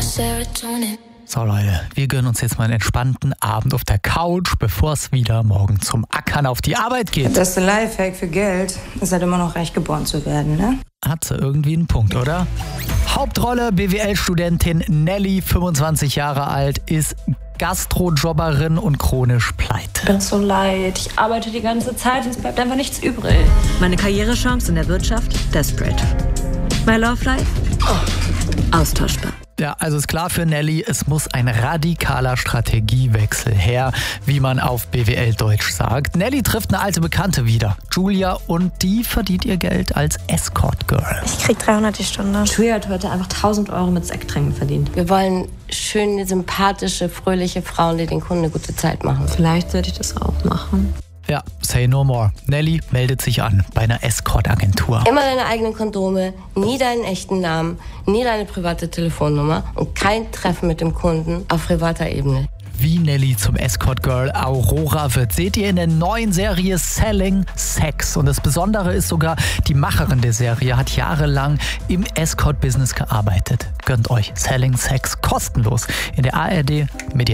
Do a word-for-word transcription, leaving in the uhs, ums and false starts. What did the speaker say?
So Leute, wir gönnen uns jetzt mal einen entspannten Abend auf der Couch, bevor es wieder morgen zum Ackern auf die Arbeit geht. Das beste Lifehack für Geld ist halt immer noch reich geboren zu werden, ne? Hat sie irgendwie einen Punkt, oder? Hauptrolle B W L-Studentin Nelly, fünfundzwanzig Jahre alt, ist Gastrojobberin und chronisch pleite. Mir ist so leid. Ich arbeite die ganze Zeit und es bleibt einfach nichts übrig. Meine Karrierechance in der Wirtschaft? Desperate. My love life? Oh. Austauschbar. Ja, also ist klar für Nelly, es muss ein radikaler Strategiewechsel her, wie man auf B W L-Deutsch sagt. Nelly trifft eine alte Bekannte wieder, Julia, und die verdient ihr Geld als Escort-Girl. Ich krieg dreihundert die Stunde. Julia hat heute einfach tausend Euro mit Sekttränken verdient. Wir wollen schöne, sympathische, fröhliche Frauen, die den Kunden eine gute Zeit machen. Vielleicht sollte ich das auch machen. Ja, say no more. Nelly meldet sich an bei einer Escort-Agentur. Immer deine eigenen Kondome, nie deinen echten Namen, nie deine private Telefonnummer und kein Treffen mit dem Kunden auf privater Ebene. Wie Nelly zum Escort-Girl Aurora wird, seht ihr in der neuen Serie Selling Sex. Und das Besondere ist sogar, die Macherin der Serie hat jahrelang im Escort-Business gearbeitet. Gönnt euch Selling Sex kostenlos in der A R D Mediathek.